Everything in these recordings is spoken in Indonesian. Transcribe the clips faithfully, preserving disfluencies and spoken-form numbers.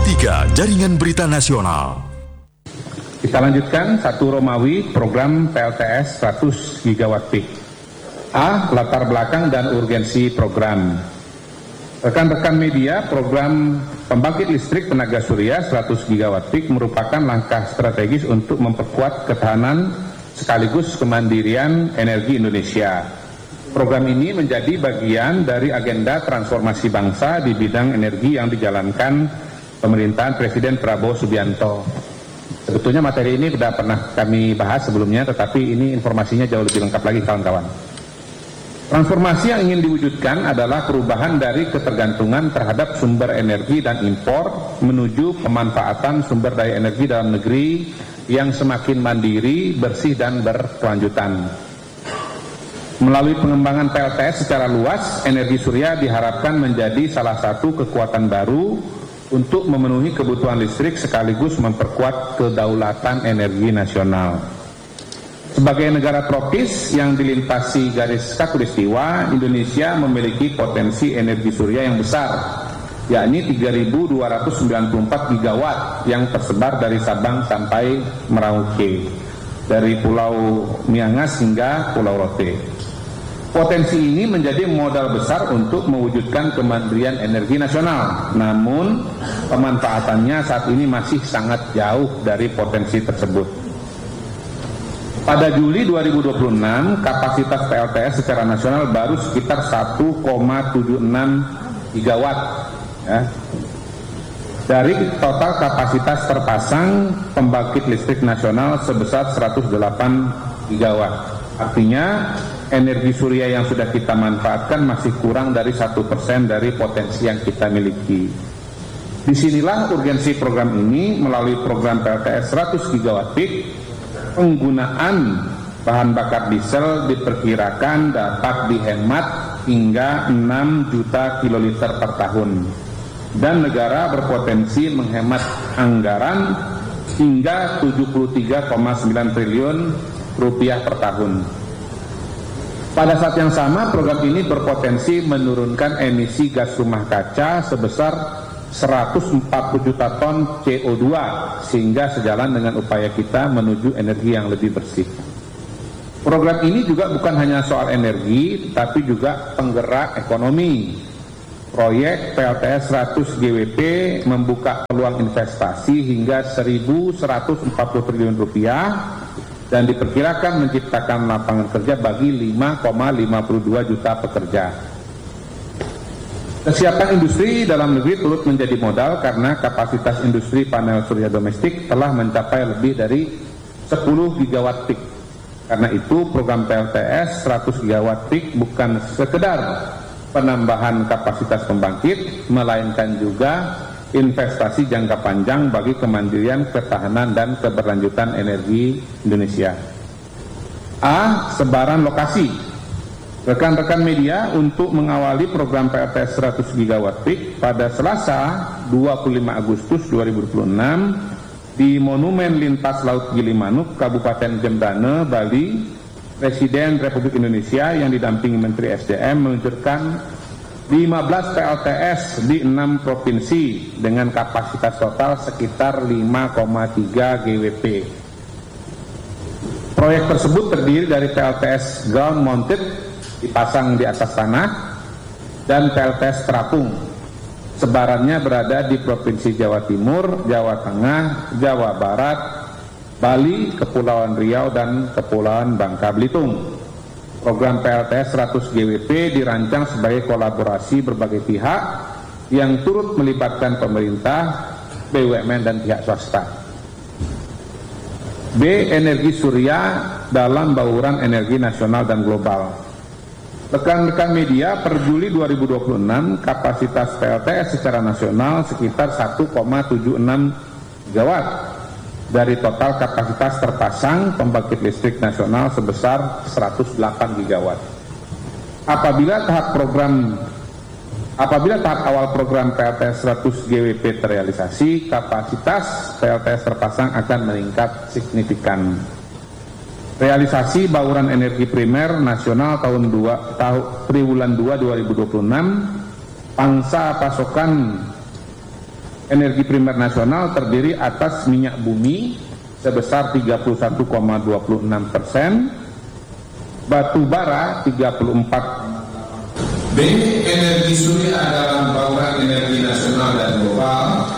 tiga Jaringan Berita Nasional. Kita lanjutkan satu Romawi program P L T S seratus gigawatt peak. A. Latar belakang dan urgensi program. Rekan-rekan media, program pembangkit listrik tenaga surya seratus gigawatt peak merupakan langkah strategis untuk memperkuat ketahanan sekaligus kemandirian energi Indonesia. Program ini menjadi bagian dari agenda transformasi bangsa di bidang energi yang dijalankan pemerintahan Presiden Prabowo Subianto. Sebetulnya materi ini sudah pernah kami bahas sebelumnya, tetapi ini informasinya jauh lebih lengkap lagi kawan-kawan. Transformasi yang ingin diwujudkan adalah perubahan dari ketergantungan terhadap sumber energi dan impor menuju pemanfaatan sumber daya energi dalam negeri yang semakin mandiri, bersih, dan berkelanjutan. Melalui pengembangan P L T S secara luas, energi surya diharapkan menjadi salah satu kekuatan baru untuk memenuhi kebutuhan listrik sekaligus memperkuat kedaulatan energi nasional. Sebagai negara tropis yang dilintasi garis khatulistiwa, Indonesia memiliki potensi energi surya yang besar, yakni tiga ribu dua ratus sembilan puluh empat gigawatt yang tersebar dari Sabang sampai Merauke, dari Pulau Miangas hingga Pulau Rote. Potensi ini menjadi modal besar untuk mewujudkan kemandirian energi nasional. Namun, pemanfaatannya saat ini masih sangat jauh dari potensi tersebut. Pada Juli dua ribu dua puluh enam, kapasitas P L T S secara nasional baru sekitar satu koma tujuh enam gigawatt. Ya. Dari total kapasitas terpasang pembangkit listrik nasional sebesar seratus delapan gigawatt. Artinya, energi surya yang sudah kita manfaatkan masih kurang dari satu persen dari potensi yang kita miliki. Disinilah urgensi program ini. Melalui program P L T S seratus gigawatt peak, penggunaan bahan bakar diesel diperkirakan dapat dihemat hingga enam juta kiloliter per tahun, dan negara berpotensi menghemat anggaran hingga tujuh puluh tiga koma sembilan triliun rupiah per tahun. Pada saat yang sama, program ini berpotensi menurunkan emisi gas rumah kaca sebesar seratus empat puluh juta ton C O dua, sehingga sejalan dengan upaya kita menuju energi yang lebih bersih. Program ini juga bukan hanya soal energi, tapi juga penggerak ekonomi. Proyek P L T S seratus G W P membuka peluang investasi hingga seribu seratus empat puluh triliun rupiah dan diperkirakan menciptakan lapangan kerja bagi lima koma lima dua juta pekerja. Kesiapan industri dalam negeri turut menjadi modal karena kapasitas industri panel surya domestik telah mencapai lebih dari sepuluh gigawatt peak. Karena itu program P L T S seratus gigawatt peak bukan sekedar penambahan kapasitas pembangkit, melainkan juga investasi jangka panjang bagi kemandirian, ketahanan, dan keberlanjutan energi Indonesia. A. Sebaran lokasi. Rekan-rekan media, untuk mengawali program P L T S seratus gigawatt peak, pada Selasa dua puluh lima Agustus dua ribu dua puluh enam di Monumen Lintas Laut Gilimanuk, Kabupaten Jembrane, Bali, Presiden Republik Indonesia yang didampingi Menteri S D M meluncurkan lima belas P L T S di enam provinsi dengan kapasitas total sekitar lima koma tiga gigawatt. Proyek tersebut terdiri dari P L T S ground mounted dipasang di atas tanah dan P L T S terapung. Sebarannya berada di Provinsi Jawa Timur, Jawa Tengah, Jawa Barat, Bali, Kepulauan Riau, dan Kepulauan Bangka Belitung. Program P L T S seratus G W P dirancang sebagai kolaborasi berbagai pihak yang turut melibatkan pemerintah, B U M N, dan pihak swasta. B. Energi surya dalam bauran energi nasional dan global. Rekan-rekan media, per Juli dua ribu dua puluh enam kapasitas P L T S secara nasional sekitar satu koma tujuh enam gigawatt dari total kapasitas terpasang pembangkit listrik nasional sebesar seratus delapan gigawatt. Apabila tahap program apabila tahap awal program P L T S seratus G W P terrealisasi, kapasitas P L T S terpasang akan meningkat signifikan. Realisasi bauran energi primer nasional tahun dua, tahun triwulan dua dua ribu dua puluh enam, pangsa pasokan energi primer nasional terdiri atas minyak bumi sebesar tiga puluh satu koma dua puluh enam persen, batu bara tiga puluh empat persen. B. Energi surya dalam bauran energi nasional dan global.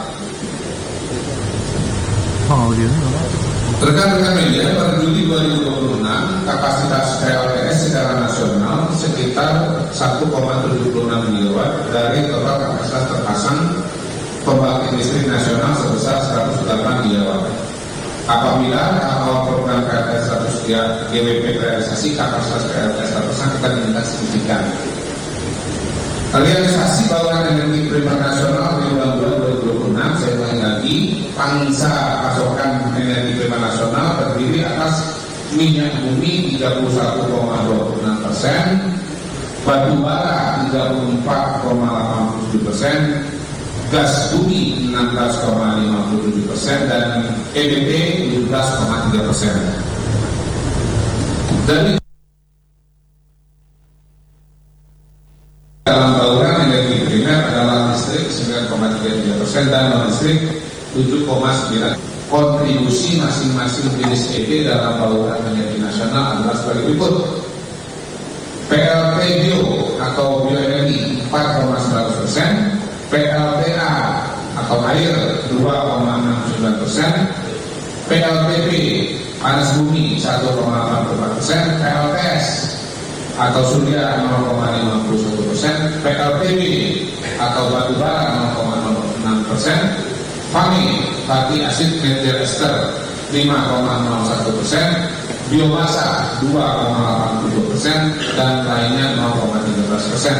Rekan-rekan media, pada Juli dua ribu dua puluh enam, kapasitas P L T S secara nasional sekitar satu koma tujuh puluh enam gigawatt dari total kapasitas terpasang pembangkit listrik nasional sebesar seratus delapan gigawatt. Apabila awal program P L T S seratus gigawatt realisasi, kapasitas P L T S terpasang akan meningkat signifikan. Realisasi bauran energi primer nasional di bulan dua dua ribu dua puluh enam, saya ulangi lagi, pangsa pasokan energi primer nasional terdiri atas minyak bumi tiga puluh satu koma dua puluh enam persen, batu bara tiga puluh empat koma delapan puluh tujuh persen, gas bumi enam belas koma lima puluh tujuh persen, dan E B P tujuh belas koma tiga persen. Dari dalam bauran energi primer adalah listrik sembilan koma tiga tiga persen dan non listrik tujuh koma sembilan persen. Kontribusi masing-masing jenis E P dalam bauran energi nasional adalah sebagai berikut. P L T bio atau bioenergi empat koma seratus persen, P L T A atau air dua koma enam sembilan persen, P L T P panas bumi satu koma delapan puluh empat persen, P L T S atau surya nol koma lima puluh satu persen, P L T B atau batu bara nol koma nol enam persen, F A M I fatty acid metil ester lima koma nol satu persen, biomasa dua koma delapan puluh dua persen, dan lainnya nol koma tiga belas persen.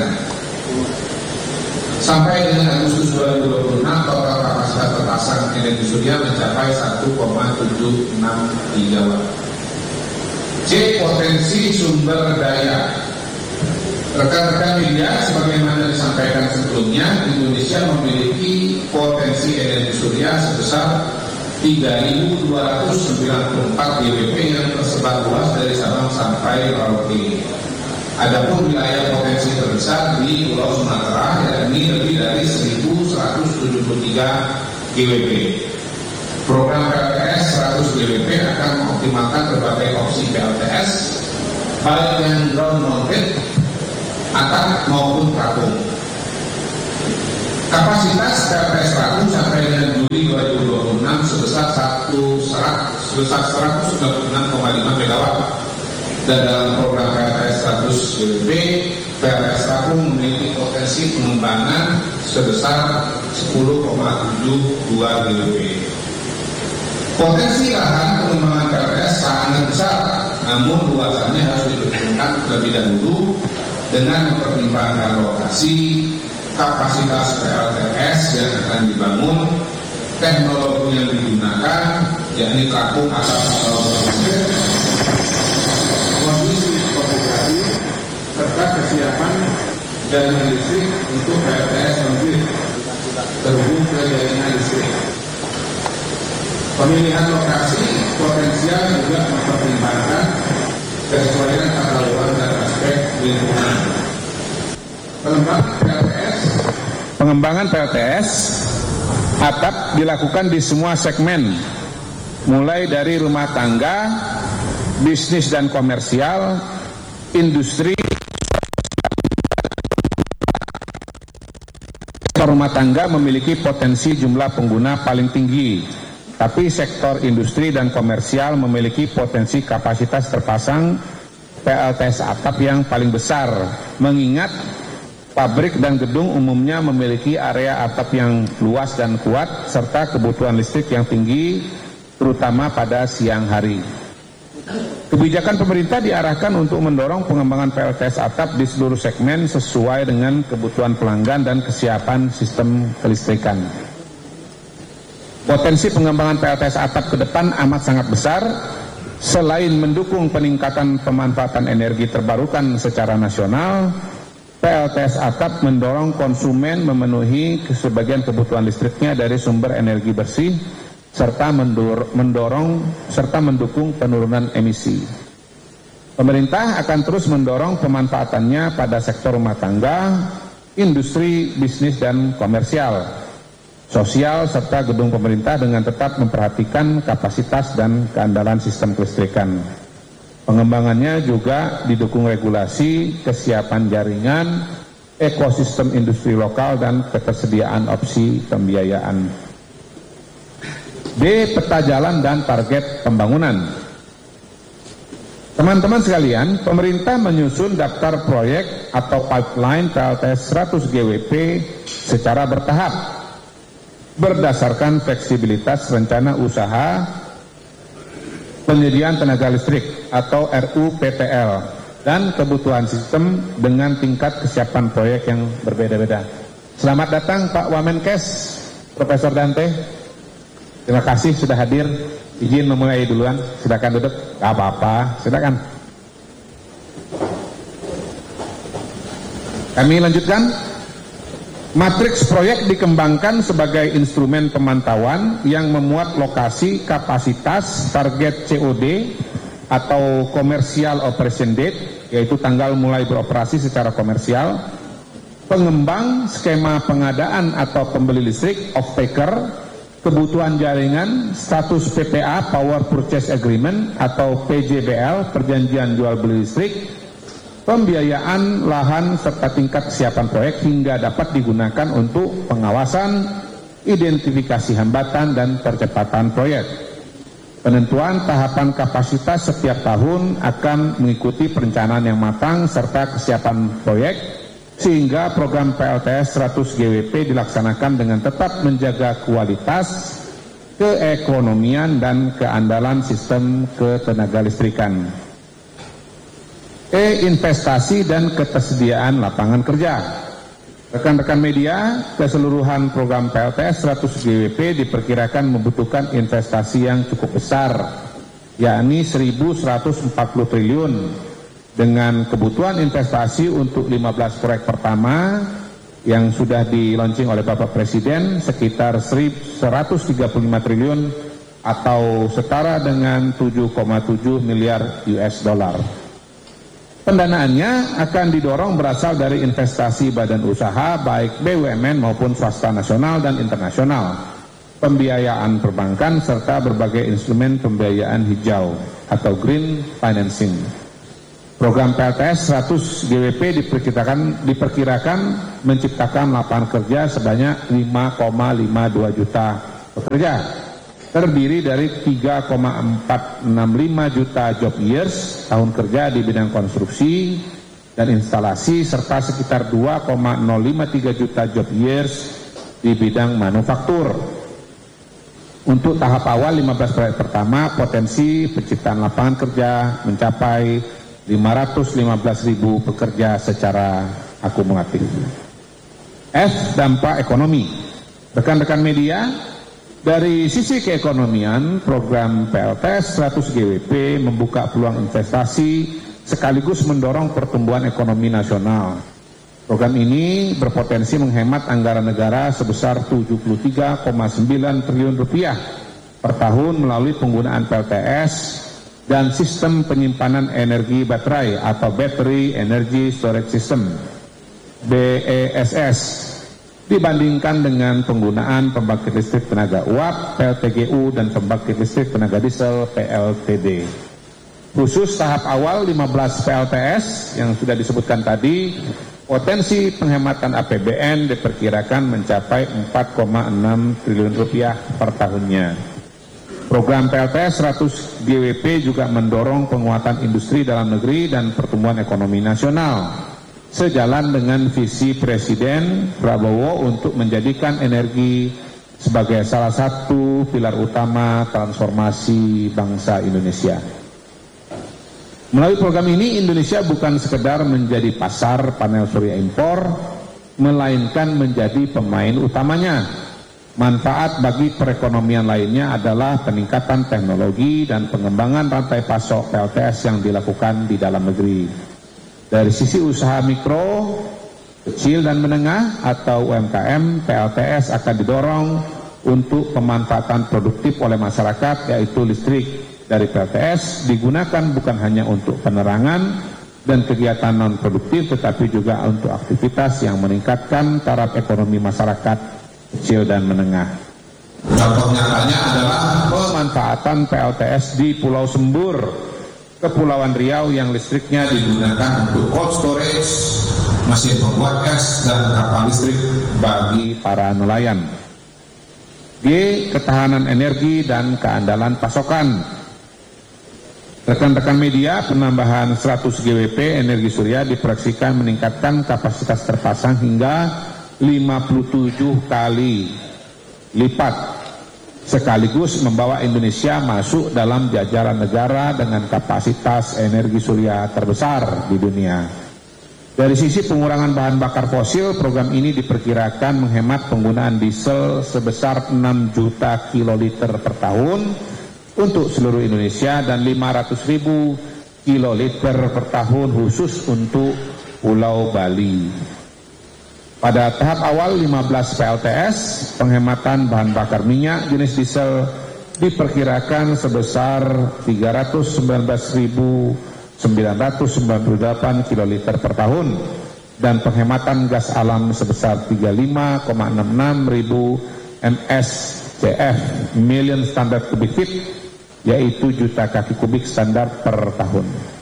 Sampai dengan Agustus dua ribu dua puluh enam, total kapasitas terpasang energi surya mencapai satu koma tujuh enam gigawatt. C. Potensi sumber daya. Rekan-rekan media, sebagaimana disampaikan sebelumnya, Indonesia memiliki potensi energi surya sebesar tiga ribu dua ratus sembilan puluh empat gigawatt yang tersebar luas dari Sabang sampai Merauke. Adapun wilayah potensi terbesar di Pulau Sumatera, yakni lebih dari seribu seratus tujuh puluh tiga gigawatt. Program P L T S seratus gigawatt akan mengoptimalkan berbagai opsi P L T S, baik yang ground mounted, atap maupun trapung. Kapasitas P L T S seratus sampai dengan Juli dua ribu dua puluh enam sebesar satu sebesar seratus sembilan puluh enam koma lima megawatt. Dan dalam program P L T S seratus gigawatt, P L T S trapung memiliki potensi pengembangan sebesar sepuluh koma tujuh dua gigawatt. Potensi lahan pengembangan P L T S sangat besar, namun luasannya harus diperhitungkan terlebih dahulu dengan mempertimbangkan lokasi, kapasitas P L T S yang akan dibangun, teknologi yang digunakan, yakni trapung atau mesin, kondisi topografi, serta kesiapan jaringan listrik untuk P L T S non-grid terhubung ke jaringan listrik. Pemilihan lokasi potensial juga mempertimbangkan kesesuaian tata ruang dan aspek lingkungan. Pengembangan P L T S Pengembangan P L T S atap dilakukan di semua segmen, mulai dari rumah tangga, bisnis dan komersial, industri. Sektor rumah tangga memiliki potensi jumlah pengguna paling tinggi, tapi sektor industri dan komersial memiliki potensi kapasitas terpasang P L T S atap yang paling besar, mengingat pabrik dan gedung umumnya memiliki area atap yang luas dan kuat, serta kebutuhan listrik yang tinggi, terutama pada siang hari. Kebijakan pemerintah diarahkan untuk mendorong pengembangan P L T S atap di seluruh segmen sesuai dengan kebutuhan pelanggan dan kesiapan sistem kelistrikan. Potensi pengembangan P L T S atap ke depan amat sangat besar. Selain mendukung peningkatan pemanfaatan energi terbarukan secara nasional, P L T S atap mendorong konsumen memenuhi sebagian kebutuhan listriknya dari sumber energi bersih, serta mendorong serta mendukung penurunan emisi. Pemerintah akan terus mendorong pemanfaatannya pada sektor rumah tangga, industri, bisnis, dan komersial. sosial, serta gedung pemerintah dengan tetap memperhatikan kapasitas dan keandalan sistem kelistrikan. Pengembangannya juga didukung regulasi, kesiapan jaringan, ekosistem industri lokal, dan ketersediaan opsi pembiayaan. B. Peta jalan dan target pembangunan. Teman-teman sekalian, pemerintah menyusun daftar proyek atau pipeline P L T S seratus G W P secara bertahap berdasarkan fleksibilitas rencana usaha penyediaan tenaga listrik atau R U P T L dan kebutuhan sistem dengan tingkat kesiapan proyek yang berbeda-beda. Selamat datang Pak Wamenkes, Profesor Dante. Terima kasih sudah hadir. Izin memulai duluan, silakan duduk. Gak apa-apa, silakan. Kami lanjutkan. Matriks proyek dikembangkan sebagai instrumen pemantauan yang memuat lokasi, kapasitas, target C O D atau Commercial Operation Date, yaitu tanggal mulai beroperasi secara komersial, pengembang, skema pengadaan atau pembeli listrik, off-taker, kebutuhan jaringan, status P P A Power Purchase Agreement atau P J B L perjanjian jual beli listrik, pembiayaan lahan serta tingkat kesiapan proyek hingga dapat digunakan untuk pengawasan, identifikasi hambatan dan percepatan proyek. Penentuan tahapan kapasitas setiap tahun akan mengikuti perencanaan yang matang serta kesiapan proyek, sehingga program P L T S seratus G W P dilaksanakan dengan tetap menjaga kualitas, keekonomian, dan keandalan sistem ketenaga listrikan. E. Investasi dan ketersediaan lapangan kerja. Rekan-rekan media, keseluruhan program P L T S seratus G W P diperkirakan membutuhkan investasi yang cukup besar, yakni seribu seratus empat puluh triliun, dengan kebutuhan investasi untuk lima belas proyek pertama yang sudah di launching oleh Bapak Presiden sekitar seratus tiga puluh lima triliun atau setara dengan tujuh koma tujuh miliar U S dollar. Pendanaannya akan didorong berasal dari investasi badan usaha baik B U M N maupun swasta nasional dan internasional, pembiayaan perbankan, serta berbagai instrumen pembiayaan hijau atau green financing. Program P L T S seratus G W P diperkirakan, diperkirakan menciptakan lapangan kerja sebanyak lima koma lima dua juta pekerja, terdiri dari tiga koma empat enam lima juta job years tahun kerja di bidang konstruksi dan instalasi, serta sekitar dua koma nol lima tiga juta job years di bidang manufaktur. Untuk tahap awal lima belas proyek pertama, potensi penciptaan lapangan kerja mencapai lima ratus lima belas ribu pekerja secara akumulatif. F. Dampak ekonomi. Rekan-rekan media, dari sisi keekonomian, program P L T S seratus G W P membuka peluang investasi sekaligus mendorong pertumbuhan ekonomi nasional. Program ini berpotensi menghemat anggaran negara sebesar tujuh puluh tiga koma sembilan triliun rupiah per tahun melalui penggunaan P L T S dan sistem penyimpanan energi baterai atau Battery Energy Storage System B E S S dibandingkan dengan penggunaan pembangkit listrik tenaga uap P L T G U dan pembangkit listrik tenaga diesel P L T D. Khusus tahap awal lima belas P L T S yang sudah disebutkan tadi, potensi penghematan A P B N diperkirakan mencapai empat koma enam triliun rupiah per tahunnya. Program P L T S seratus G W P juga mendorong penguatan industri dalam negeri dan pertumbuhan ekonomi nasional, sejalan dengan visi Presiden Prabowo untuk menjadikan energi sebagai salah satu pilar utama transformasi bangsa Indonesia. Melalui program ini, Indonesia bukan sekedar menjadi pasar panel surya impor, melainkan menjadi pemain utamanya. Manfaat bagi perekonomian lainnya adalah peningkatan teknologi dan pengembangan rantai pasok P L T S yang dilakukan di dalam negeri. Dari sisi usaha mikro, kecil dan menengah atau U M K M, P L T S akan didorong untuk pemanfaatan produktif oleh masyarakat, yaitu listrik dari P L T S digunakan bukan hanya untuk penerangan dan kegiatan non produktif, tetapi juga untuk aktivitas yang meningkatkan taraf ekonomi masyarakat kecil dan menengah. Contoh nyatanya adalah pemanfaatan P L T S di Pulau Sembur, Kepulauan Riau yang listriknya digunakan untuk cold storage, mesin pembuat es, dan kapal listrik bagi para nelayan. G. Ketahanan energi dan keandalan pasokan. Rekan-rekan media, penambahan seratus gigawatt energi surya diproyeksikan meningkatkan kapasitas terpasang hingga lima puluh tujuh kali lipat, sekaligus membawa Indonesia masuk dalam jajaran negara dengan kapasitas energi surya terbesar di dunia. Dari sisi pengurangan bahan bakar fosil, program ini diperkirakan menghemat penggunaan diesel sebesar enam juta kiloliter per tahun untuk seluruh Indonesia dan lima ratus ribu kiloliter per tahun khusus untuk Pulau Bali. Pada tahap awal lima belas P L T S, penghematan bahan bakar minyak jenis diesel diperkirakan sebesar tiga ratus sembilan belas ribu sembilan ratus sembilan puluh delapan kiloliter per tahun dan penghematan gas alam sebesar tiga puluh lima koma enam enam ribu M S C F million standard cubic feet, yaitu juta kaki kubik standar per tahun.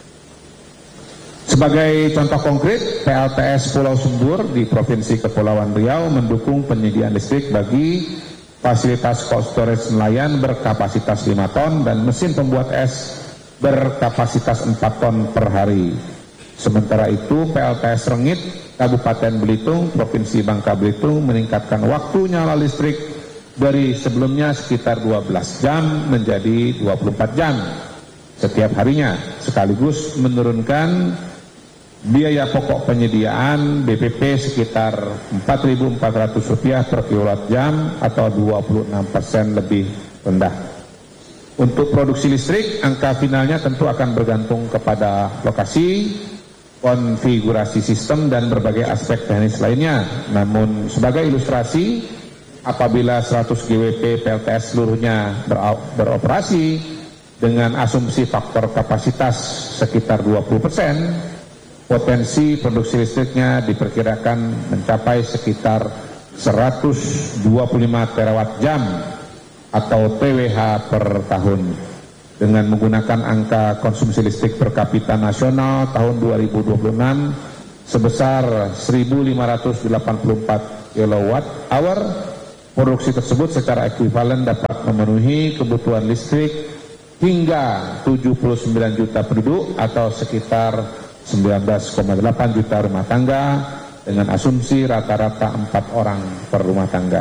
Sebagai contoh konkret, P L T S Pulau Sembur di Provinsi Kepulauan Riau mendukung penyediaan listrik bagi fasilitas cold storage nelayan berkapasitas lima ton dan mesin pembuat es berkapasitas empat ton per hari. Sementara itu, P L T S Rengit, Kabupaten Belitung, Provinsi Bangka Belitung meningkatkan waktu nyala listrik dari sebelumnya sekitar dua belas jam menjadi dua puluh empat jam setiap harinya, sekaligus menurunkan biaya pokok penyediaan B P P sekitar empat ribu empat ratus rupiah per kilowatt jam atau dua puluh enam persen lebih rendah. Untuk produksi listrik, angka finalnya tentu akan bergantung kepada lokasi, konfigurasi sistem, dan berbagai aspek teknis lainnya. Namun sebagai ilustrasi, apabila seratus gigawatt P L T S seluruhnya beroperasi dengan asumsi faktor kapasitas sekitar dua puluh persen, potensi produksi listriknya diperkirakan mencapai sekitar seratus dua puluh lima terawatt jam atau T W H per tahun. Dengan menggunakan angka konsumsi listrik per kapita nasional tahun dua ribu dua puluh enam sebesar seribu lima ratus delapan puluh empat kilowatt hour, produksi tersebut secara ekuivalen dapat memenuhi kebutuhan listrik hingga tujuh puluh sembilan juta penduduk atau sekitar sembilan belas koma delapan juta rumah tangga dengan asumsi rata-rata empat orang per rumah tangga.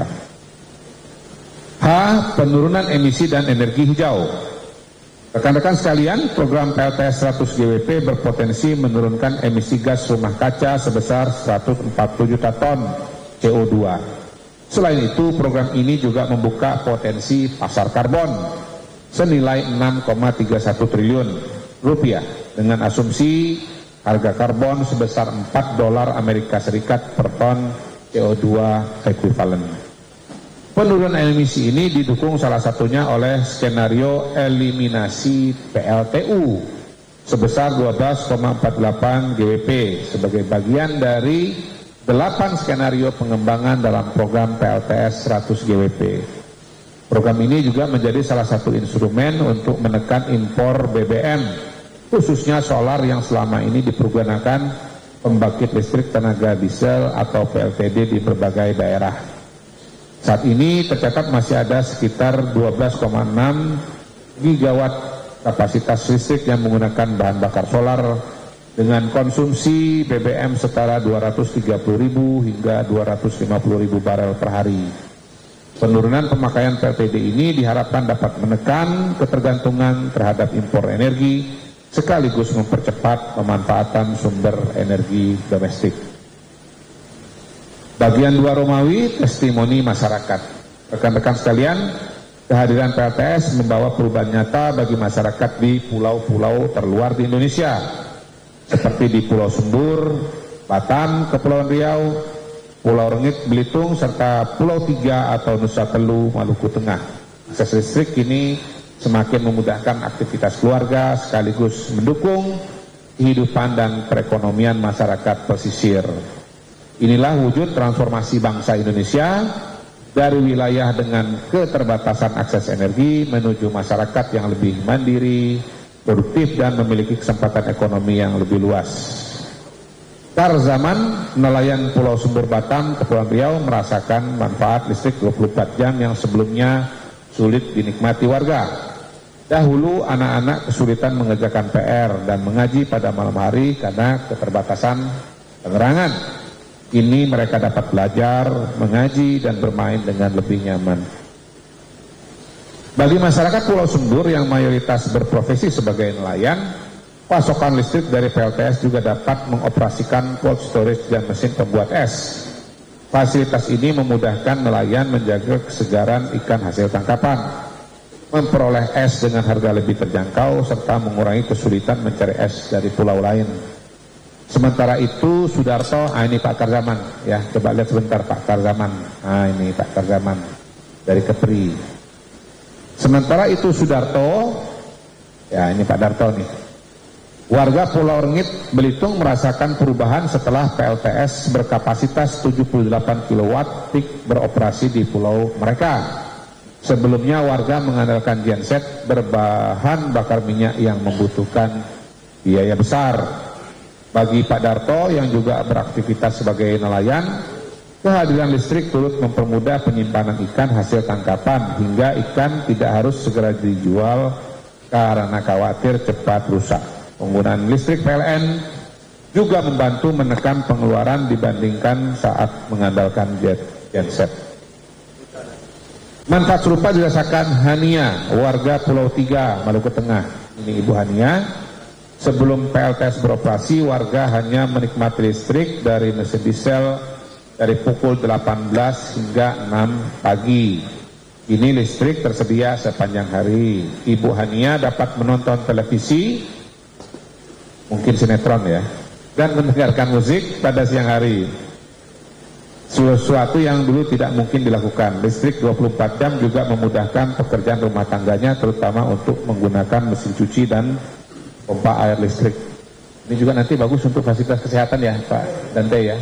H. Penurunan emisi dan energi hijau. Rekan-rekan sekalian, program P L T S seratus gigawatt berpotensi menurunkan emisi gas rumah kaca sebesar seratus empat puluh juta ton C O dua. Selain itu, program ini juga membuka potensi pasar karbon senilai enam koma tiga satu triliun rupiah dengan asumsi harga karbon sebesar empat dolar Amerika Serikat per ton C O dua ekuivalen. Penurunan emisi ini didukung salah satunya oleh skenario eliminasi P L T U sebesar dua belas koma empat delapan gigawatt sebagai bagian dari delapan skenario pengembangan dalam program P L T S seratus gigawatt. Program ini juga menjadi salah satu instrumen untuk menekan impor B B M, khususnya solar yang selama ini dipergunakan pembangkit listrik tenaga diesel atau P L T D di berbagai daerah. Saat ini tercatat masih ada sekitar dua belas koma enam gigawatt kapasitas listrik yang menggunakan bahan bakar solar dengan konsumsi B B M setara dua ratus tiga puluh ribu hingga dua ratus lima puluh ribu barel per hari. Penurunan pemakaian P L T D ini diharapkan dapat menekan ketergantungan terhadap impor energi sekaligus mempercepat pemanfaatan sumber energi domestik. Bagian dua Romawi, testimoni masyarakat. Rekan-rekan sekalian, kehadiran P L T S membawa perubahan nyata bagi masyarakat di pulau-pulau terluar di Indonesia, seperti di Pulau Sembur, Batam, Kepulauan Riau, Pulau Rengit, Belitung, serta Pulau Tiga atau Nusa Telu, Maluku Tengah. Akses listrik kini semakin memudahkan aktivitas keluarga sekaligus mendukung kehidupan dan perekonomian masyarakat pesisir. Inilah wujud transformasi bangsa Indonesia dari wilayah dengan keterbatasan akses energi menuju masyarakat yang lebih mandiri, produktif, dan memiliki kesempatan ekonomi yang lebih luas. Tarzaman, nelayan Pulau Sumber Batam, Kepulauan Riau merasakan manfaat listrik dua puluh empat jam yang sebelumnya sulit dinikmati warga. Dahulu anak-anak kesulitan mengerjakan P R dan mengaji pada malam hari karena keterbatasan penerangan. Kini mereka dapat belajar, mengaji, dan bermain dengan lebih nyaman. Bagi masyarakat Pulau Sumber yang mayoritas berprofesi sebagai nelayan, pasokan listrik dari P L T S juga dapat mengoperasikan cold storage dan mesin pembuat es. Fasilitas ini memudahkan nelayan menjaga kesegaran ikan hasil tangkapan, memperoleh es dengan harga lebih terjangkau, serta mengurangi kesulitan mencari es dari pulau lain. Sementara itu, Sudarto, ah ini Pak Tarzaman, ya coba lihat sebentar Pak Tarzaman, ah ini Pak Tarzaman dari Kepri. Sementara itu Sudarto, ya ini Pak Darto nih. Warga Pulau Rengit, Belitung merasakan perubahan setelah P L T S berkapasitas tujuh puluh delapan kilowatt peak beroperasi di pulau mereka. Sebelumnya warga mengandalkan genset berbahan bakar minyak yang membutuhkan biaya besar. Bagi Pak Darto yang juga beraktivitas sebagai nelayan, kehadiran listrik turut mempermudah penyimpanan ikan hasil tangkapan hingga ikan tidak harus segera dijual karena khawatir cepat rusak. Penggunaan listrik P L N juga membantu menekan pengeluaran dibandingkan saat mengandalkan jet genset. Manfaat serupa dirasakan Hania, warga Pulau Tiga, Maluku Tengah. Ini Ibu Hania. Sebelum P L T S beroperasi, warga hanya menikmati listrik dari mesin diesel dari pukul delapan belas hingga enam pagi. Ini listrik tersedia sepanjang hari. Ibu Hania dapat menonton televisi, mungkin sinetron ya, dan mendengarkan musik pada siang hari. Sesuatu yang dulu tidak mungkin dilakukan. Listrik dua puluh empat jam juga memudahkan pekerjaan rumah tangganya, terutama untuk menggunakan mesin cuci dan pompa air listrik. Ini juga nanti bagus untuk fasilitas kesehatan ya Pak Dante ya.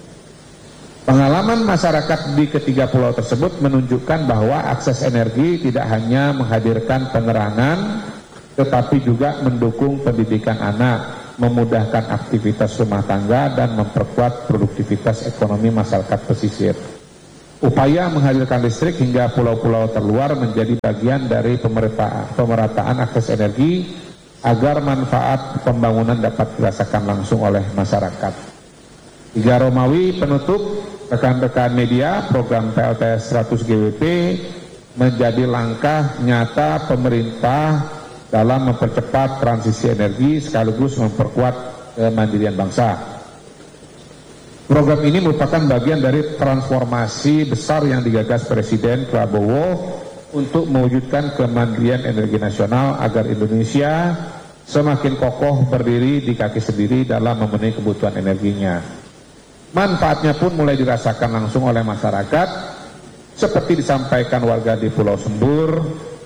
Pengalaman masyarakat di ketiga pulau tersebut menunjukkan bahwa akses energi tidak hanya menghadirkan penerangan, tetapi juga mendukung pendidikan anak, memudahkan aktivitas rumah tangga, dan memperkuat produktivitas ekonomi masyarakat pesisir. Upaya menghadirkan listrik hingga pulau-pulau terluar menjadi bagian dari pemerataan, pemerataan akses energi agar manfaat pembangunan dapat dirasakan langsung oleh masyarakat. Tiga Romawi penutup, rekan-rekan media, program P L T S seratus G W P menjadi langkah nyata pemerintah dalam mempercepat transisi energi sekaligus memperkuat kemandirian bangsa. Program ini merupakan bagian dari transformasi besar yang digagas Presiden Prabowo untuk mewujudkan kemandirian energi nasional agar Indonesia semakin kokoh berdiri di kaki sendiri dalam memenuhi kebutuhan energinya. Manfaatnya pun mulai dirasakan langsung oleh masyarakat, seperti disampaikan warga di Pulau Sembur,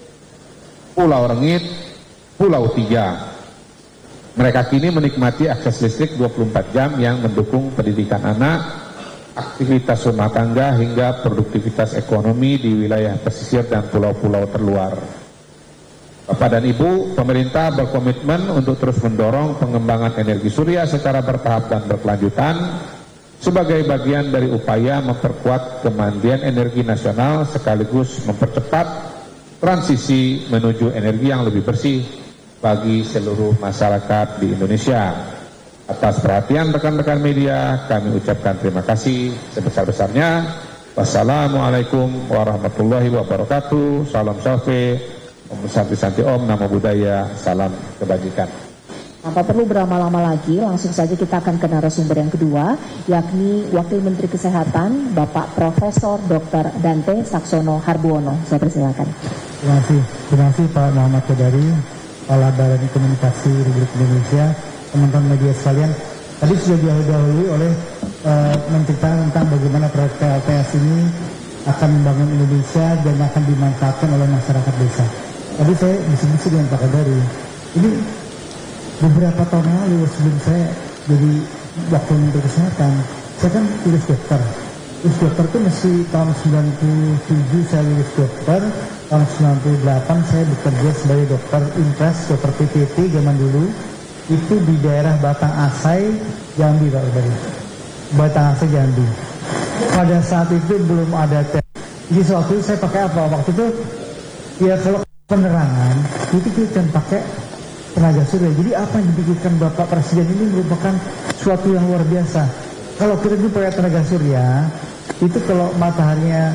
Pulau Rengit, Pulau Tiga. Mereka kini menikmati akses listrik dua puluh empat jam yang mendukung pendidikan anak, aktivitas rumah tangga, hingga produktivitas ekonomi di wilayah pesisir dan pulau-pulau terluar. Bapak dan Ibu, pemerintah berkomitmen untuk terus mendorong pengembangan energi surya secara bertahap dan berkelanjutan sebagai bagian dari upaya memperkuat kemandirian energi nasional sekaligus mempercepat transisi menuju energi yang lebih bersih bagi seluruh masyarakat di Indonesia. Atas perhatian rekan-rekan media, kami ucapkan terima kasih sebesar-besarnya. Wassalamualaikum warahmatullahi wabarakatuh. Salam salve, Om Santi-Santi Om, Namo Buddhaya, salam kebajikan. Tanpa perlu berlama-lama lagi, langsung saja kita akan ke narasumber yang kedua, yakni Wakil Menteri Kesehatan, Bapak Profesor Doktor Dante Saxono Harbuono. Saya persilakan. Terima kasih, terima kasih Pak Muhammad Kodari, Kepala Badan Komunikasi Republik Indonesia. Teman-teman media sekalian, tadi sudah didahului oleh uh, menceritakan tentang bagaimana proyek P L T S ini akan membangun Indonesia dan akan dimanfaatkan oleh masyarakat desa. Tadi saya bisik-bisik dengan Pak Kodari, ini beberapa tahun lalu sebelum saya jadi Wakil Menteri Kesehatan, saya kan tulis dokter. Lulus dokter itu mesti tahun sembilan puluh tujuh saya lulus dokter, tahun sembilan puluh delapan saya bekerja sebagai dokter impres, dokter P P T zaman dulu, itu di daerah Batang Asai, Jambi Pak Udari. Batang Asai, Jambi. Pada saat itu belum ada tes. Jadi waktu itu saya pakai apa? Waktu itu ya kalau penerangan itu kita pakai tenaga surya. Jadi apa yang dipikirkan Bapak Presiden ini merupakan suatu yang luar biasa. Kalau kita dulu pakai tenaga surya, itu kalau mataharinya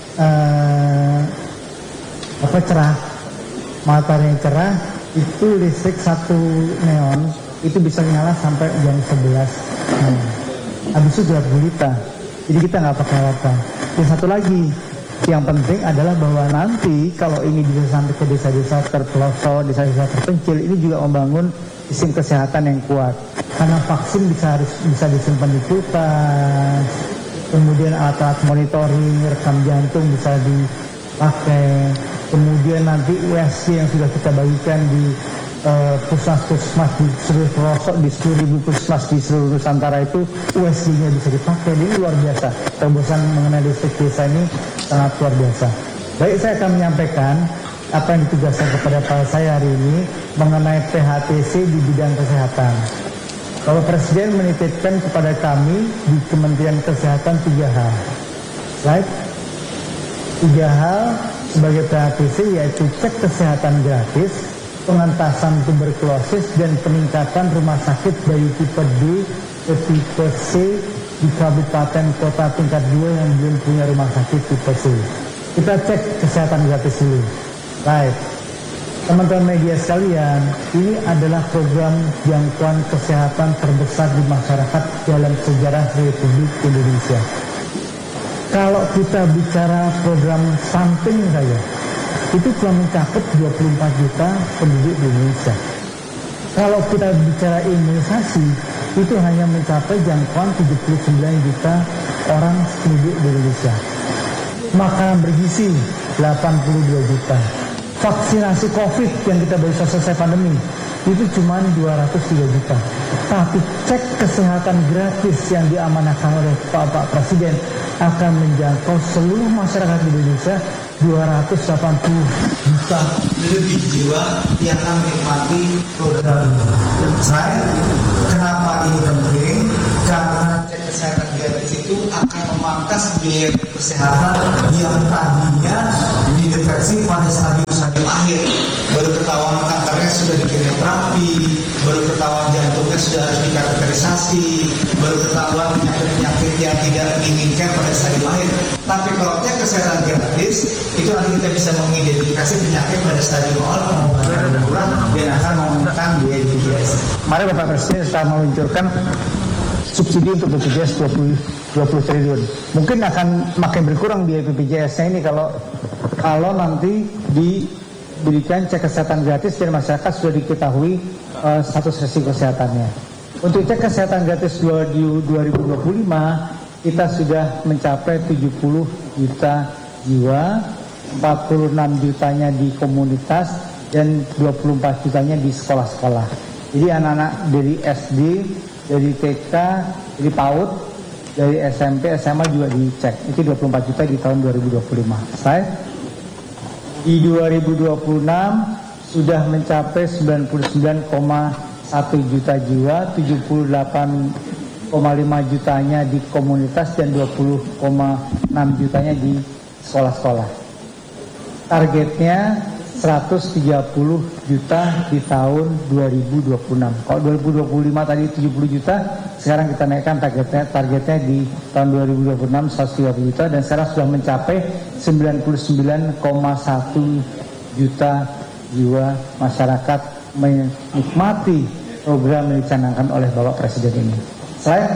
uh, apa cerah, matahari yang cerah, itu listrik satu neon itu bisa nyala sampai jam sebelas. Nah, habis itu gelap gulita. Jadi kita nggak pakai apa. Dan satu lagi, yang penting adalah bahwa nanti kalau ini bisa sampai ke desa-desa terpelosok, desa-desa terpencil, ini juga membangun sistem kesehatan yang kuat. Karena vaksin bisa harus bisa disimpan di kulkas, kemudian alat-alat monitoring rekam jantung bisa dipakai, kemudian nanti U S G yang sudah kita bagikan di uh, puskesmas di seluruh pelosok, di sepuluh ribu puskesmas di seluruh Nusantara itu U S G-nya bisa dipakai. Ini luar biasa. Terobosan mengenai listrik desa ini sangat luar biasa. Baik, saya akan menyampaikan apa yang ditugaskan kepada Pak saya hari ini mengenai P H T C di bidang kesehatan. Bapak Presiden menitipkan kepada kami di Kementerian Kesehatan tiga hal. Slide. Tiga hal sebagai P H T C, yaitu cek kesehatan gratis, pengentasan tuberkulosis, dan peningkatan rumah sakit dari tipe D ke tipe C di kabupaten kota tingkat dua yang belum punya rumah sakit tipe C. Kita cek kesehatan gratis dulu. Baik, teman-teman media sekalian, ini adalah program jangkauan kesehatan terbesar di masyarakat dalam sejarah Republik Indonesia. Kalau kita bicara program samping saja, itu telah mencakup dua puluh empat juta penduduk di Indonesia. Kalau kita bicara imunisasi, itu hanya mencapai jangkauan tujuh puluh sembilan juta orang penduduk di Indonesia. Makanan bergizi delapan puluh dua juta. Vaksinasi COVID yang kita baru selesai pandemi itu cuma dua ratus tiga juta. Tapi cek kesehatan gratis yang diamanahkan oleh Bapak Presiden akan menjangkau seluruh masyarakat Indonesia dua ratus delapan puluh juta lebih jiwa yang akan menikmati program ini. Saya, kenapa ini penting? Karena cek kesehatan gratis itu akan memangkas biaya kesehatan yang tadinya dideteksi pada stadium-stadium akhir. Baru ketahuan kankernya sudah dikirim terapi, baru ketahuan jantungnya sudah harus dikateterisasi, baru ketahuan penyakit-penyakit yang tidak diinginkan pada stadium akhir. Tapi kalau cek kesehatan gratis, itu nanti kita bisa mengidentifikasi penyakit pada stadium awal, pengobatan darurat, dan akan menekan biaya B P J S. Mari Bapak Presiden setelah meluncurkan subsidi untuk B P J S dua puluh triliun. Mungkin akan makin berkurang biaya B P J S-nya ini kalau kalau nanti diberikan cek kesehatan gratis dan masyarakat sudah diketahui uh, status risiko kesehatannya. Untuk cek kesehatan gratis dua ribu dua puluh lima, kita sudah mencapai tujuh puluh juta jiwa, empat puluh enam jutanya di komunitas, dan dua puluh empat jutanya di sekolah-sekolah. Jadi anak-anak dari S D, dari T K, dari PAUD, dari S M P, S M A juga dicek. Itu dua puluh empat juta di tahun dua ribu dua puluh lima. Slide. Di dua ribu dua puluh enam sudah mencapai sembilan puluh sembilan koma satu juta jiwa, tujuh puluh delapan koma lima jutanya di komunitas dan dua puluh koma enam jutanya di sekolah-sekolah. Targetnya seratus tiga puluh juta di tahun dua ribu dua puluh enam. Kalau dua ribu dua puluh lima tadi tujuh puluh juta, sekarang kita naikkan targetnya targetnya di tahun dua ribu dua puluh enam seratus tiga puluh juta, dan sekarang sudah mencapai sembilan puluh sembilan koma satu juta jiwa masyarakat menikmati program yang dicanangkan oleh Bapak Presiden ini. Slide.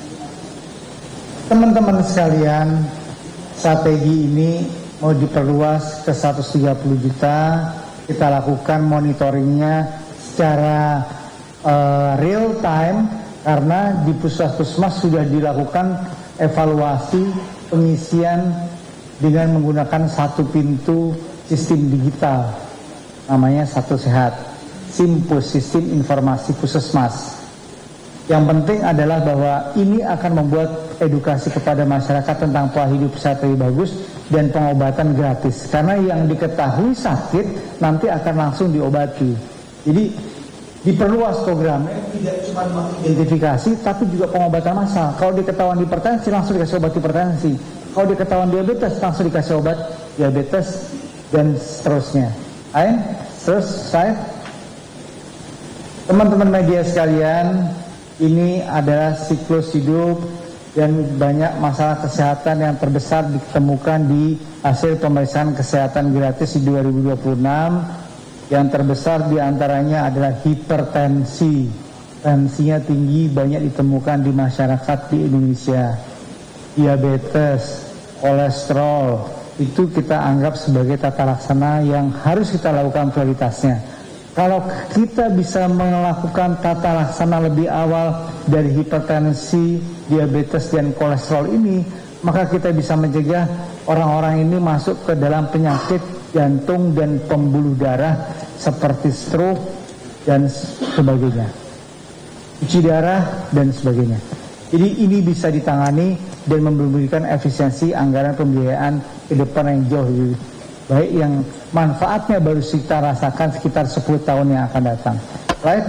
Teman-teman sekalian, strategi ini mau diperluas ke seratus tiga puluh juta. Kita lakukan monitoringnya secara uh, real time, karena di puskesmas sudah dilakukan evaluasi pengisian dengan menggunakan satu pintu sistem digital, namanya Satu Sehat, Simpus, Sistem Informasi Puskesmas. Yang penting adalah bahwa ini akan membuat edukasi kepada masyarakat tentang pola hidup sehat lebih bagus dan pengobatan gratis. Karena yang diketahui sakit nanti akan langsung diobati. Jadi diperluas programnya, tidak cuma mengidentifikasi tapi juga pengobatan massal. Kalau diketahuan hipertensi langsung dikasih obat hipertensi. Kalau diketahuan diabetes langsung dikasih obat diabetes dan seterusnya. Ayo, terus saya teman-teman media sekalian, ini adalah siklus hidup dan banyak masalah kesehatan yang terbesar ditemukan di hasil pemeriksaan kesehatan gratis di dua ribu dua puluh enam. Yang terbesar diantaranya adalah hipertensi. Tensinya tinggi banyak ditemukan di masyarakat di Indonesia. Diabetes, kolesterol, itu kita anggap sebagai tata laksana yang harus kita lakukan prioritasnya. Kalau kita bisa melakukan tata laksana lebih awal dari hipertensi, diabetes, dan kolesterol ini, maka kita bisa mencegah orang-orang ini masuk ke dalam penyakit jantung dan pembuluh darah seperti stroke dan sebagainya, cuci darah dan sebagainya. Jadi ini bisa ditangani dan memberikan efisiensi anggaran pembiayaan ke depan yang jauh lebih baik, yang manfaatnya baru kita rasakan sekitar sepuluh tahun yang akan datang. Right?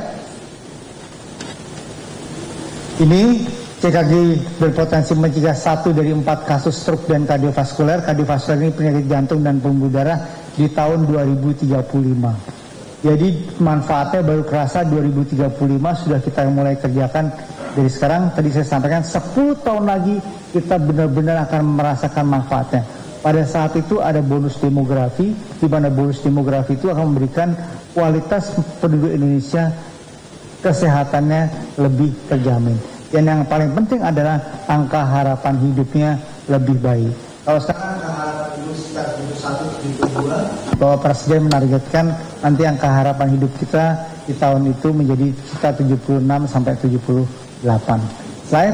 Ini C K G berpotensi mencegah satu dari empat kasus stroke dan kardiovaskuler. Kardiovaskuler ini penyakit jantung dan pembuluh darah di tahun dua ribu tiga puluh lima. Jadi manfaatnya baru kerasa dua ribu tiga puluh lima, sudah kita mulai kerjakan dari sekarang. Tadi saya sampaikan sepuluh tahun lagi kita benar-benar akan merasakan manfaatnya. Pada saat itu ada bonus demografi, di mana bonus demografi itu akan memberikan kualitas penduduk Indonesia kesehatannya lebih terjamin. Dan yang paling penting adalah angka harapan hidupnya lebih baik. Kalau sekarang angka harapan hidup sekitar tujuh puluh satu tujuh puluh dua, bahwa Presiden menargetkan nanti angka harapan hidup kita di tahun itu menjadi sekitar tujuh puluh enam sampai tujuh puluh delapan. Slide.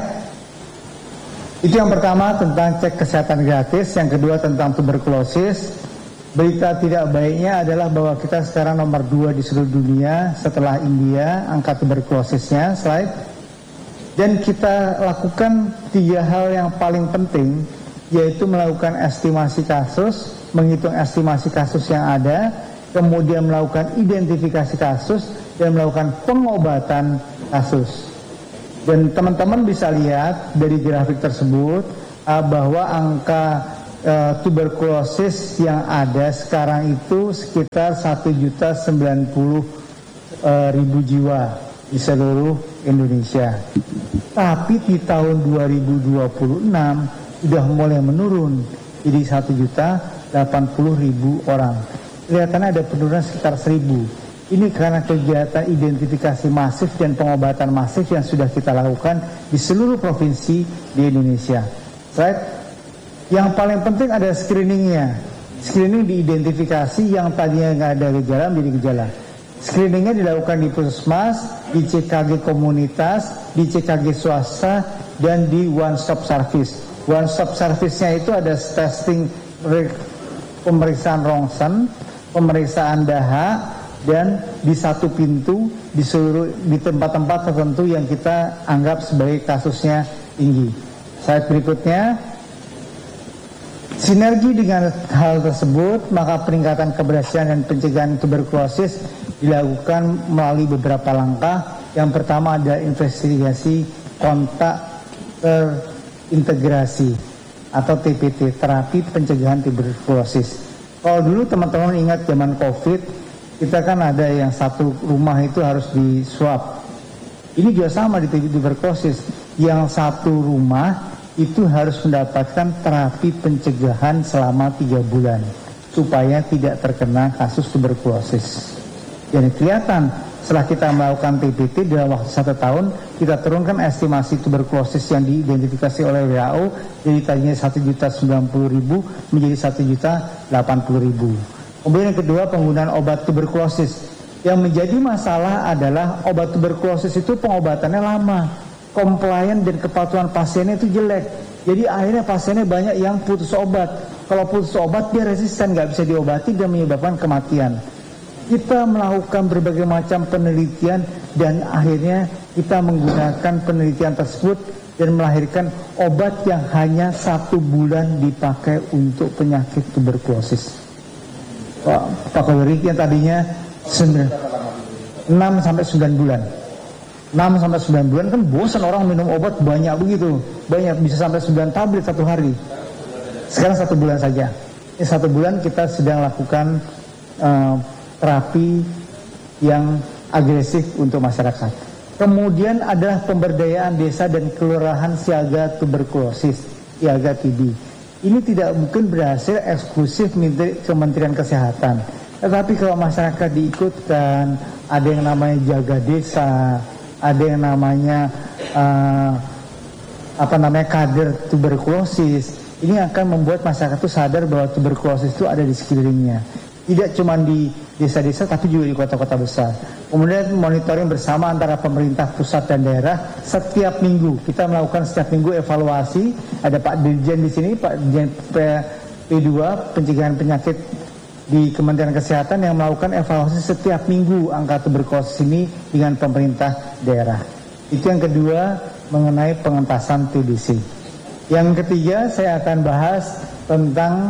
Itu yang pertama tentang cek kesehatan gratis, yang kedua tentang tuberkulosis. Berita tidak baiknya adalah bahwa kita sekarang nomor dua di seluruh dunia setelah India angka tuberkulosisnya. Slide. Dan kita lakukan tiga hal yang paling penting, yaitu melakukan estimasi kasus, menghitung estimasi kasus yang ada, kemudian melakukan identifikasi kasus, dan melakukan pengobatan kasus. Dan teman-teman bisa lihat dari grafik tersebut uh, bahwa angka uh, tuberkulosis yang ada sekarang itu sekitar satu juta sembilan puluh ribu jiwa di seluruh Indonesia. Tapi di tahun dua ribu dua puluh enam sudah mulai menurun, jadi satu juta delapan puluh ribu orang. Kelihatannya ada penurunan sekitar seribu. Ini karena kegiatan identifikasi masif dan pengobatan masif yang sudah kita lakukan di seluruh provinsi di Indonesia. Right? Yang paling penting ada screeningnya. Screening diidentifikasi yang tadinya nggak ada gejala menjadi gejala. Screeningnya dilakukan di puskesmas, di C K G komunitas, di C K G swasta, dan di one stop service. One stop service-nya itu ada testing, pemeriksaan rongsen, pemeriksaan dahak, dan di satu pintu di seluruh di tempat-tempat tertentu yang kita anggap sebagai kasusnya tinggi. Slide berikutnya. Sinergi dengan hal tersebut, maka peningkatan keberhasilan dan pencegahan tuberkulosis dilakukan melalui beberapa langkah. Yang pertama adalah investigasi kontak terintegrasi atau T P T, terapi pencegahan tuberkulosis. Kalau dulu teman-teman ingat zaman COVID, kita kan ada yang satu rumah itu harus di swab. Ini juga sama di tuberkulosis. Yang satu rumah itu harus mendapatkan terapi pencegahan selama tiga bulan supaya tidak terkena kasus tuberkulosis. Jadi kelihatan setelah kita melakukan T P T dalam waktu satu tahun, kita turunkan estimasi tuberkulosis yang diidentifikasi oleh W H O dari tadinya satu juta sembilan puluh ribu menjadi satu juta delapan puluh ribu. Kemudian yang kedua, penggunaan obat tuberkulosis. Yang menjadi masalah adalah obat tuberkulosis itu pengobatannya lama, compliant dan kepatuhan pasiennya itu jelek. Jadi akhirnya pasiennya banyak yang putus obat. Kalau putus obat dia resisten, nggak bisa diobati dan menyebabkan kematian. Kita melakukan berbagai macam penelitian dan akhirnya kita menggunakan penelitian tersebut dan melahirkan obat yang hanya satu bulan dipakai untuk penyakit tuberkulosis. Pak Kapolri yang tadinya enam sampai sembilan bulan. enam sampai sembilan bulan kan bosan orang minum obat banyak begitu. Banyak, bisa sampai sembilan tablet satu hari. Sekarang satu bulan saja. Ini satu bulan kita sedang lakukan uh, terapi yang agresif untuk masyarakat. Kemudian ada pemberdayaan desa dan kelurahan siaga tuberkulosis, siaga T B. Ini tidak mungkin berhasil eksklusif Kementerian Kesehatan. Tetapi kalau masyarakat diikutkan, ada yang namanya jaga desa, ada yang namanya uh, apa namanya kader tuberkulosis. Ini akan membuat masyarakat itu sadar bahwa tuberkulosis itu ada di sekelilingnya. Tidak cuma di desa-desa tapi juga di kota-kota besar. Kemudian monitoring bersama antara pemerintah pusat dan daerah setiap minggu. Kita melakukan setiap minggu evaluasi. Ada Pak Dirjen di sini, Pak Dirjen P dua pencegahan penyakit di Kementerian Kesehatan yang melakukan evaluasi setiap minggu angka tuberkulosis ini dengan pemerintah daerah. Itu yang kedua mengenai pengentasan T B C. Yang ketiga saya akan bahas tentang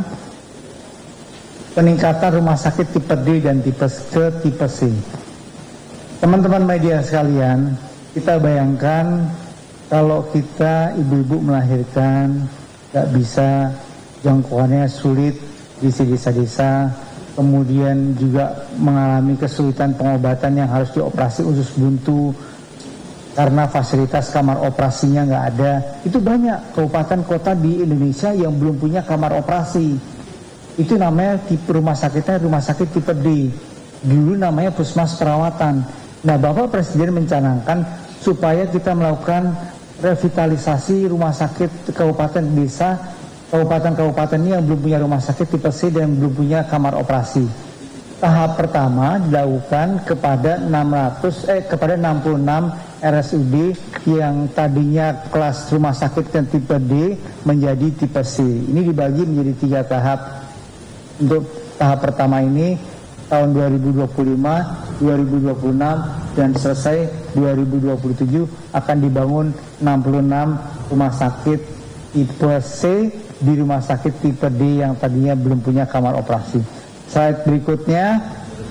peningkatan rumah sakit tipe D dan tipe ke tipe C. Teman-teman media sekalian, kita bayangkan kalau kita ibu-ibu melahirkan gak bisa, jangkauannya sulit di desa-desa, kemudian juga mengalami kesulitan pengobatan yang harus dioperasi usus buntu karena fasilitas kamar operasinya nggak ada. Itu banyak kabupaten kota di Indonesia yang belum punya kamar operasi. Itu namanya tipe rumah sakitnya rumah sakit tipe D. Dulu namanya puskesmas perawatan. Nah, Bapak Presiden mencanangkan supaya kita melakukan revitalisasi rumah sakit kabupaten desa, kabupaten-kabupaten ini yang belum punya rumah sakit tipe C dan belum punya kamar operasi. Tahap pertama dilakukan kepada enam ratus eh kepada enam puluh enam R S U D yang tadinya kelas rumah sakit yang tipe D menjadi tipe C. Ini dibagi menjadi tiga tahap. Untuk tahap pertama ini tahun dua ribu dua puluh lima, dua ribu dua puluh enam dan selesai dua ribu dua puluh tujuh akan dibangun enam puluh enam rumah sakit tipe C di rumah sakit tipe D yang tadinya belum punya kamar operasi. Slide berikutnya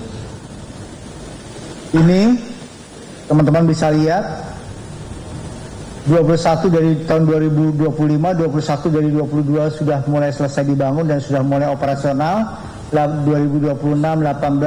ini teman-teman bisa lihat dua puluh satu dari tahun dua ribu dua puluh lima, dua puluh satu dari dua puluh dua sudah mulai selesai dibangun dan sudah mulai operasional. dua ribu dua puluh enam, delapan belas